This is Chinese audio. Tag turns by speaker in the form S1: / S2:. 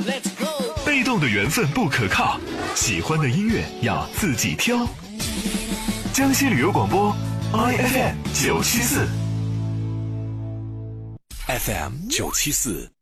S1: 被动的缘分不可靠，喜欢的音乐要自己挑。江西旅游广播 IFM 974
S2: FM 974